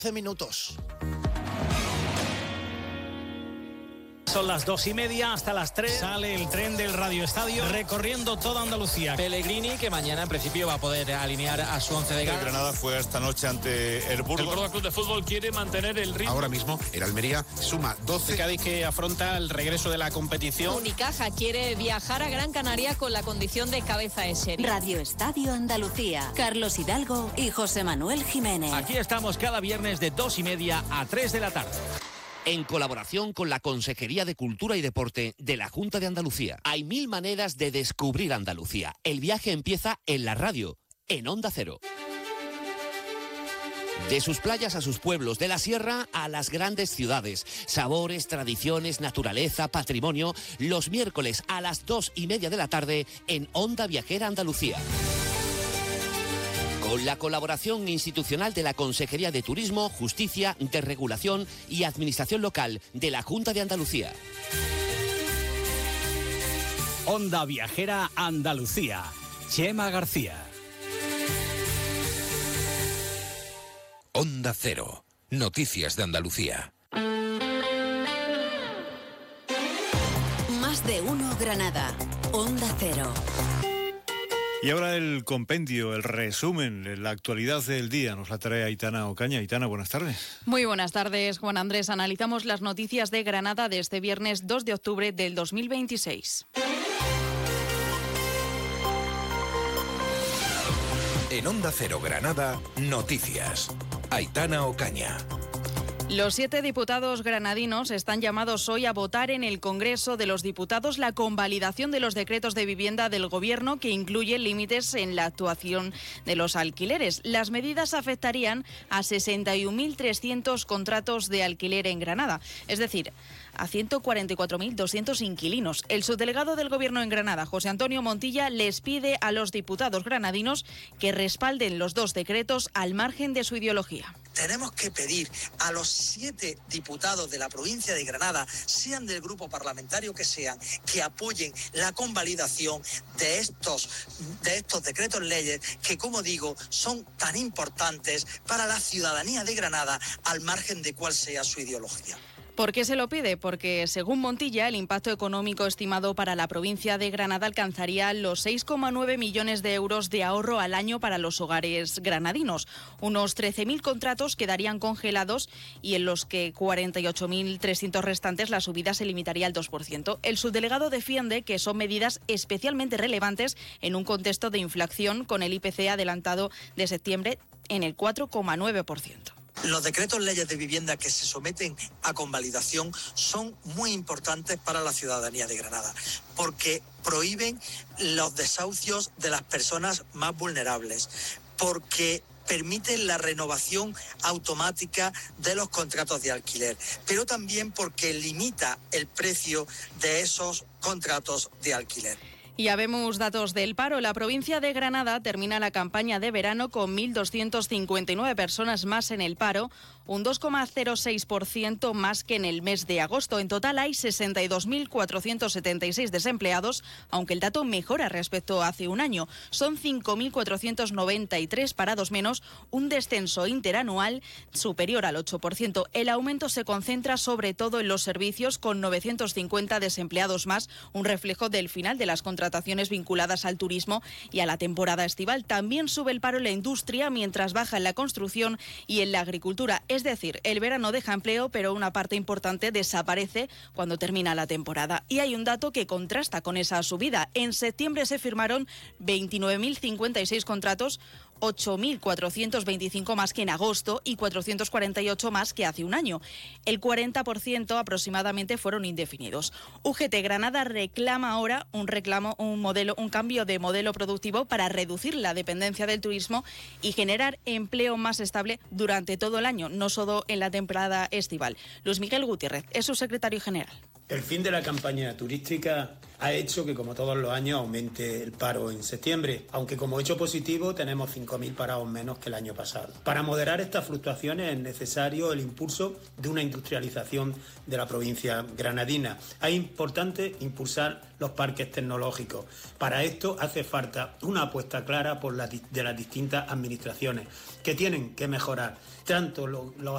12 minutos. Son las 2:30 hasta las 3. Sale el tren del Radio Estadio recorriendo toda Andalucía. Pellegrini, que mañana en principio va a poder alinear a su 11 de gala. El Granada fue esta noche ante el Burgos. El Córdoba Club de Fútbol quiere mantener el ritmo. Ahora mismo el Almería suma 12. Cádiz, que afronta el regreso de la competición. Unicaja quiere viajar a Gran Canaria con la condición de cabeza de serie. Radio Estadio Andalucía. Carlos Hidalgo y José Manuel Jiménez. Aquí estamos cada viernes de 2:30 a 3 de la tarde. En colaboración con la Consejería de Cultura y Deporte de la Junta de Andalucía. Hay 1000 maneras de descubrir Andalucía. El viaje empieza en la radio, en Onda Cero. De sus playas a sus pueblos, de la sierra a las grandes ciudades. Sabores, tradiciones, naturaleza, patrimonio. Los miércoles a las 2:30 de la tarde en Onda Viajera Andalucía. Con la colaboración institucional de la Consejería de Turismo, Justicia, Desregulación y Administración Local de la Junta de Andalucía. Onda Viajera Andalucía. Chema García. Onda Cero. Noticias de Andalucía. Más de uno Granada. Onda Cero. Y ahora el compendio, el resumen, la actualidad del día, nos la trae Aitana Ocaña. Aitana, buenas tardes. Muy buenas tardes, Juan Andrés. Analizamos las noticias de Granada de este viernes 2 de octubre del 2026. En Onda Cero Granada, noticias. Aitana Ocaña. Los 7 diputados granadinos están llamados hoy a votar en el Congreso de los Diputados la convalidación de los decretos de vivienda del Gobierno que incluyen límites en la actuación de los alquileres. Las medidas afectarían a 61.300 contratos de alquiler en Granada, es decir, a 144.200 inquilinos. El subdelegado del Gobierno en Granada, José Antonio Montilla, les pide a los diputados granadinos que respalden los 2 decretos al margen de su ideología. Tenemos que pedir a los 7 diputados de la provincia de Granada, sean del grupo parlamentario que sean, que apoyen la convalidación de estos decretos leyes que, como digo, son tan importantes para la ciudadanía de Granada al margen de cuál sea su ideología. ¿Por qué se lo pide? Porque, según Montilla, el impacto económico estimado para la provincia de Granada alcanzaría los 6,9 millones de euros de ahorro al año para los hogares granadinos. Unos 13.000 contratos quedarían congelados y en los que 48.300 restantes la subida se limitaría al 2%. El subdelegado defiende que son medidas especialmente relevantes en un contexto de inflación con el IPC adelantado de septiembre en el 4,9%. Los decretos leyes de vivienda que se someten a convalidación son muy importantes para la ciudadanía de Granada, porque prohíben los desahucios de las personas más vulnerables, porque permiten la renovación automática de los contratos de alquiler, pero también porque limita el precio de esos contratos de alquiler. Y ya vemos datos del paro. La provincia de Granada termina la campaña de verano con 1.259 personas más en el paro, un 2,06% más que en el mes de agosto. En total hay 62.476 desempleados, aunque el dato mejora respecto a hace un año. Son 5.493 parados menos, un descenso interanual superior al 8%. El aumento se concentra sobre todo en los servicios, con 950 desempleados más, un reflejo del final de las contrataciones vinculadas al turismo y a la temporada estival. También sube el paro en la industria, mientras baja en la construcción y en la agricultura. Es decir, el verano deja empleo, pero una parte importante desaparece cuando termina la temporada. Y hay un dato que contrasta con esa subida. En septiembre se firmaron 29.056 contratos, 8.425 más que en agosto y 448 más que hace un año. El 40% aproximadamente fueron indefinidos. UGT Granada reclama ahora un cambio de modelo productivo para reducir la dependencia del turismo y generar empleo más estable durante todo el año, no solo en la temporada estival. Luis Miguel Gutiérrez es su secretario general. El fin de la campaña turística ha hecho que, como todos los años, aumente el paro en septiembre, aunque como hecho positivo tenemos 5.000 parados menos que el año pasado. Para moderar estas fluctuaciones es necesario el impulso de una industrialización de la provincia granadina. Es importante impulsar los parques tecnológicos. Para esto hace falta una apuesta clara de las distintas administraciones, que tienen que mejorar tanto los